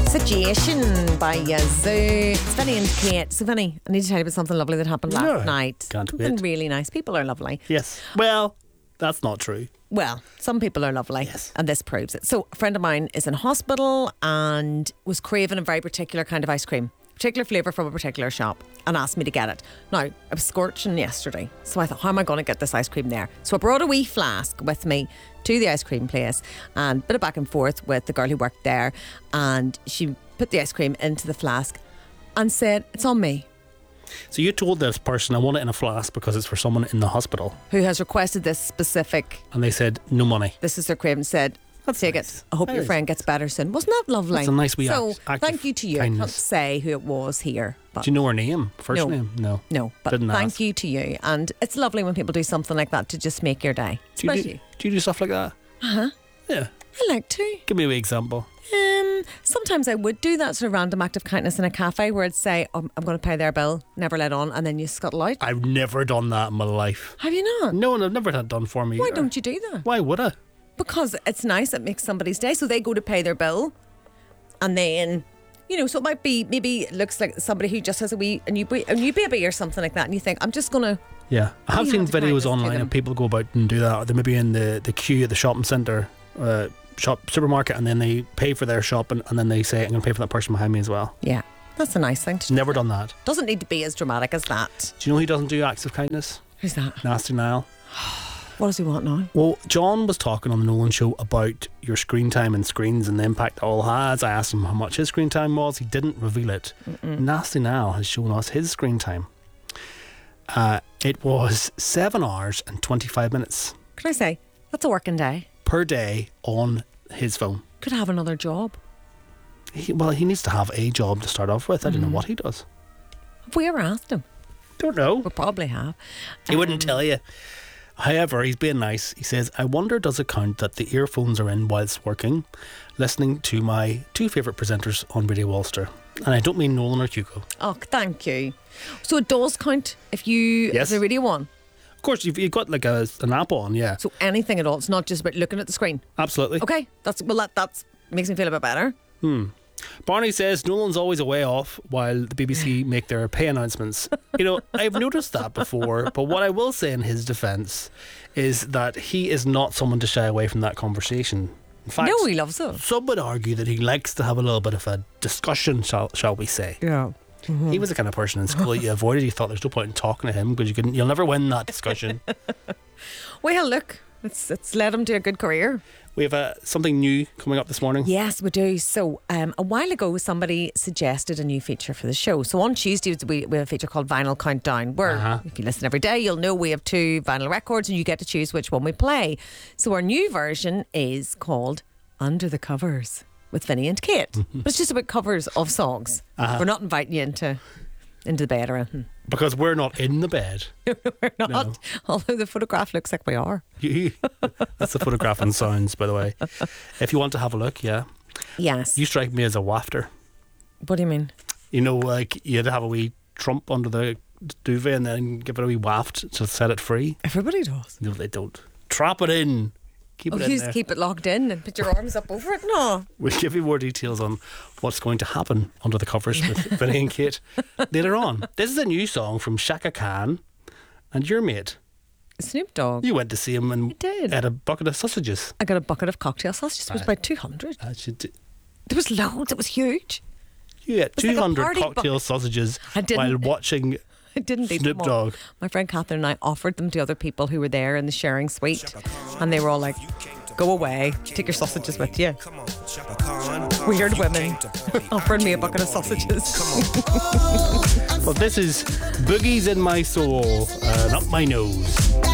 Situation by Yazoo. It's Vinny and Kate. So, Vinny, I need to tell you about something lovely that happened last night. Can't something wait. really nice. People are lovely. Yes. Well, that's not true. Well, some people are lovely. Yes. And this proves it. So, a friend of mine is in hospital and was craving a very particular kind of ice cream. Particular flavour from a particular shop, and asked me to get it. Now, I was scorching yesterday, so I thought, how am I going to get this ice cream there? So I brought a wee flask with me to the ice cream place and bit of back and forth with the girl who worked there, and she put the ice cream into the flask and said, it's on me. So you told this person, I want it in a flask because it's for someone in the hospital. Who has requested this specific, And they said, no money. this is their craving, said, take nice. it. I hope That your is. friend gets better soon. Wasn't that lovely? That's a nice wee So, act thank of you to you. I can't kindness. say who it was here. But Do you know her name? First No. name? No. No, but Didn't thank ask. you to you. And it's lovely when people do something like that to just make your day. Do you Especially. do you do stuff like that? Uh-huh. Yeah. I like to. Give me a wee example. Sometimes I would do that sort of random act of kindness in a cafe where I'd say, I'm going to pay their bill, never let on, and then you scuttle out. I've never done that in my life. Have you not? No one, I've never had it done for me. Why either. don't you do that? Why would I? Because it's nice. It makes somebody's day. So they go to pay their bill, and then, so it might be, maybe it looks like somebody who just has a new baby or something like that, and you think, I'm just going to... Yeah. I have You seen have to kindness videos to online them. of people go about and do that. Or they may be in the queue at the shopping centre, supermarket, and then they pay for their shop and then they say, I'm going to pay for that person behind me as well. Yeah, that's a nice thing to do. Never done that. Doesn't need to be as dramatic as that. Do you know who doesn't do acts of kindness? Who's that? Nasty Niall. What does he want now? Well, John was talking on the Nolan Show about your screen time and screens and the impact it all has. I asked him how much his screen time was. He didn't reveal it. Nasty Niall has shown us his screen time. It was 7 hours and 25 minutes Can I say, that's a working day. per day on his phone. Could have another job. He needs to have a job to start off with. I don't know what he does. Have we ever asked him? Don't know. We probably have. He wouldn't tell you. However, he's being nice. He says, I wonder does it count that the earphones are in whilst working, listening to my two favourite presenters on Radio Ulster. And I don't mean Nolan or Hugo. Oh, thank you. So it does count if you Yes. have the radio on. Of course, you've got like an app on, yeah. So anything at all. It's not just about looking at the screen. Absolutely. Okay, that's makes me feel a bit better. Barney says Nolan's always a way off while the BBC make their pay announcements. I've noticed that before, but what I will say in his defence is that he is not someone to shy away from that conversation. In fact, No, he loves it. some would argue that he likes to have a little bit of a discussion, shall we say. Yeah. He was the kind of person in school that you avoided. You thought there's no point in talking to him because you'll never win that discussion. Well, look, it's led him to a good career. We have something new coming up this morning. Yes, we do. So a while ago, somebody suggested a new feature for the show. So on Tuesday, we have a feature called Vinyl Countdown, where if you listen every day, you'll know we have 2 vinyl records and you get to choose which one we play. So our new version is called Under the Covers with Vinny and Kate. But it's just about covers of songs. We're not inviting you into the bed or anything. Because we're not in the bed. We're not, No. although the photograph looks like we are. That's the photograph and sounds, by the way. If you want to have a look, yeah. Yes. You strike me as a wafter. What do you mean? Like you had to have a wee trump under the duvet and then give it a wee waft to set it free. Everybody does. No, they don't. Trap it in. Keep it in You there. keep it locked in and put your arms up over it. No. We'll give you more details on what's going to happen under the covers with Vinny and Kate later on. This is a new song from Shaka Khan and your mate. Snoop Dogg. You went to see him and did. had a bucket of sausages. I got a bucket of cocktail sausages. It was about 200. There was loads. It was huge. You ate was like a 200 party cocktail bucket. sausages I didn't- while watching I didn't eat Snoop them all. Dogg. My friend Catherine and I offered them to other people who were there in the sharing suite, and they were all like, "Go away, take your sausages with you." Weird women offering me a bucket of sausages. Well, this is Boogies in My Soul, not my nose.